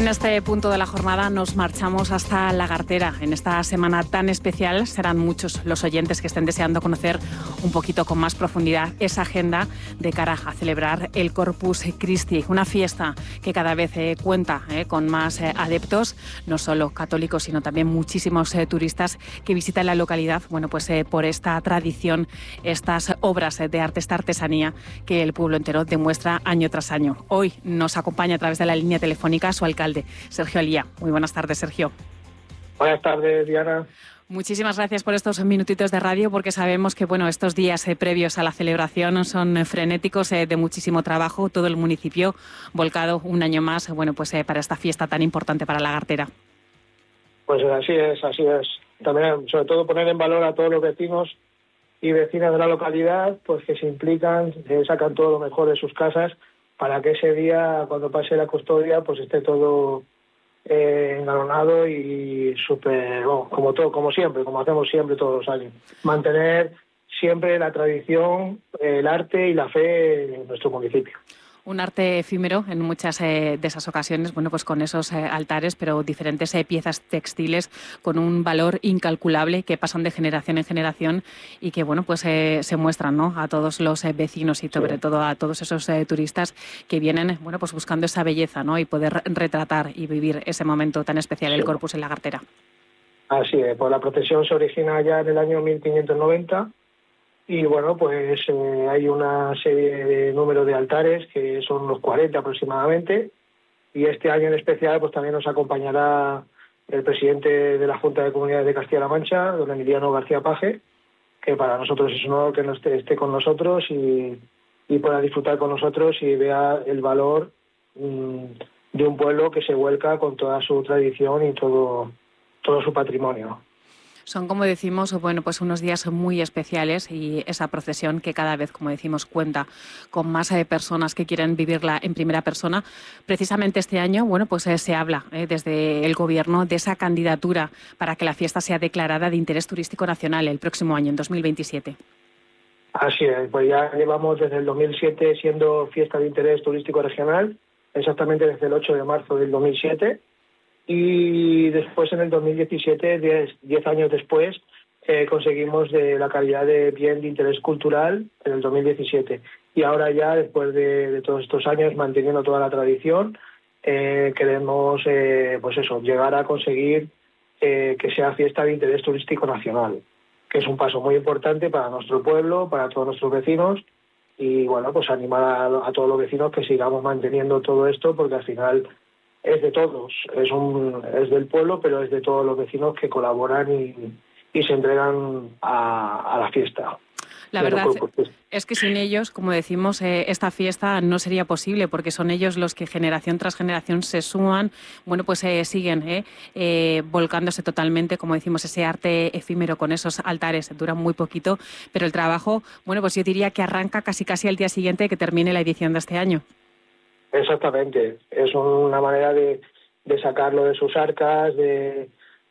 En este punto de la jornada nos marchamos hasta Lagartera. En esta semana tan especial serán muchos los oyentes que estén deseando conocer un poquito con más profundidad esa agenda de cara a celebrar el Corpus Christi, una fiesta que cada vez cuenta con más adeptos, no solo católicos, sino también muchísimos turistas que visitan la localidad, por esta tradición, estas obras de arte, esta artesanía que el pueblo entero demuestra año tras año. Hoy nos acompaña a través de la línea telefónica su alcalde, Sergio Alía. Muy buenas tardes, Sergio. Buenas tardes, Diana. Muchísimas gracias por estos minutitos de radio, porque sabemos que estos días previos a la celebración son frenéticos, de muchísimo trabajo, todo el municipio volcado un año más para esta fiesta tan importante para Lagartera. Pues así es. También, sobre todo, poner en valor a todos los vecinos y vecinas de la localidad, pues que se implican, sacan todo lo mejor de sus casas para que ese día, cuando pase la custodia, pues esté todo engalonado y súper, como siempre, como hacemos siempre todos los años. Mantener siempre la tradición, el arte y la fe en nuestro municipio. Un arte efímero en muchas de esas ocasiones, con esos altares, pero diferentes piezas textiles con un valor incalculable que pasan de generación en generación y que se muestran, ¿no?, a todos los vecinos y sobre todo a todos esos turistas que vienen buscando esa belleza, ¿no?, y poder retratar y vivir ese momento tan especial, el Corpus en Lagartera. Así es, pues la procesión se origina ya en el año 1590. Y hay una serie de número de altares que son unos 40 aproximadamente, y este año en especial pues también nos acompañará el presidente de la Junta de Comunidades de Castilla-La Mancha, don Emiliano García Paje, que para nosotros es un honor que esté con nosotros y pueda disfrutar con nosotros y vea el valor de un pueblo que se vuelca con toda su tradición y todo su patrimonio. Son, como decimos, unos días muy especiales, y esa procesión que cada vez, como decimos, cuenta con más personas que quieren vivirla en primera persona. Precisamente este año, se habla desde el Gobierno de esa candidatura para que la fiesta sea declarada de interés turístico nacional el próximo año, en 2027. Así es, pues ya llevamos desde el 2007 siendo fiesta de interés turístico regional, exactamente desde el 8 de marzo del 2007. Y después, en el 2017, 10 años después, conseguimos de la calidad de bien de interés cultural en el 2017. Y ahora ya, después de todos estos años, manteniendo toda la tradición, queremos llegar a conseguir que sea fiesta de interés turístico nacional, que es un paso muy importante para nuestro pueblo, para todos nuestros vecinos, y animar a todos los vecinos que sigamos manteniendo todo esto, porque al final es de todos, es del pueblo, pero es de todos los vecinos que colaboran y se entregan a la fiesta. La verdad es que sin ellos, como decimos, esta fiesta no sería posible, porque son ellos los que generación tras generación se suman, siguen volcándose totalmente, como decimos, ese arte efímero con esos altares dura muy poquito, pero el trabajo, yo diría que arranca casi al día siguiente que termine la edición de este año. Exactamente, es una manera de sacarlo de sus arcas, de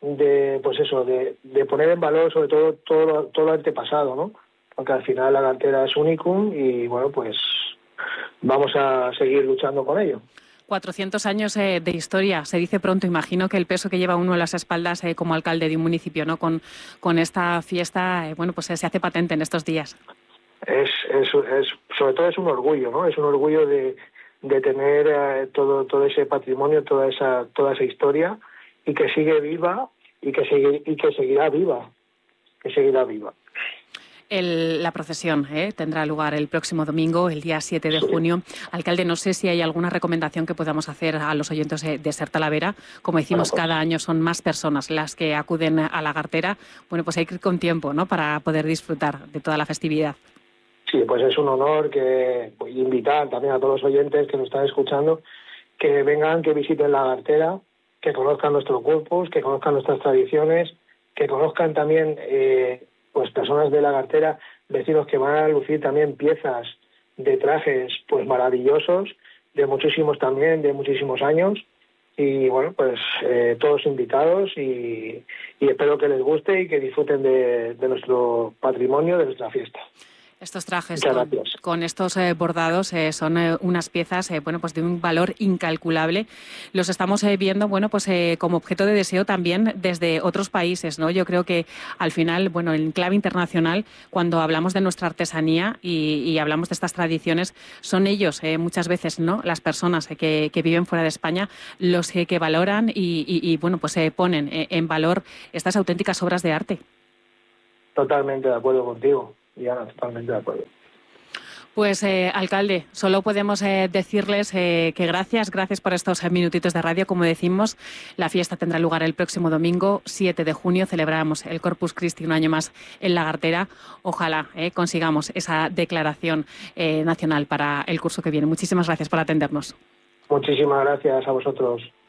poner en valor sobre todo lo antepasado, ¿no? Porque al final la Lagartera es unicum y vamos a seguir luchando con ello. 400 años de historia, se dice pronto. Imagino que el peso que lleva uno en las espaldas como alcalde de un municipio, ¿no?, con esta fiesta, se hace patente en estos días. Es sobre todo es un orgullo, ¿no? Es un orgullo de tener todo ese patrimonio, toda esa historia, y que sigue viva y que seguirá viva. La procesión tendrá lugar el próximo domingo, el día 7 de junio. Alcalde, no sé si hay alguna recomendación que podamos hacer a los oyentes de Ser Talavera. Como decimos, cada año son más personas las que acuden a Lagartera. Hay que ir con tiempo, ¿no?, para poder disfrutar de toda la festividad. Sí, pues es un honor que invitar también a todos los oyentes que nos están escuchando que vengan, que visiten Lagartera, que conozcan nuestro Corpus, que conozcan nuestras tradiciones, que conozcan también personas de Lagartera, vecinos que van a lucir también piezas de trajes maravillosos, de muchísimos años, y todos invitados, y espero que les guste y que disfruten de nuestro patrimonio, de nuestra fiesta. Estos trajes Muchas con estos bordados son unas piezas bueno, pues de un valor incalculable. Los estamos viendo bueno, pues, como objeto de deseo también desde otros países, ¿no? Yo creo que al final, bueno, en clave internacional, cuando hablamos de nuestra artesanía y hablamos de estas tradiciones, son ellos muchas veces, ¿no?, las personas que viven fuera de España los que valoran y bueno, pues ponen en valor estas auténticas obras de arte. Totalmente de acuerdo contigo, Diana, totalmente de acuerdo. Pues, alcalde, solo podemos decirles que gracias por estos minutitos de radio. Como decimos, la fiesta tendrá lugar el próximo domingo, 7 de junio. Celebramos el Corpus Christi un año más en Lagartera. Ojalá consigamos esa declaración nacional para el curso que viene. Muchísimas gracias por atendernos. Muchísimas gracias a vosotros.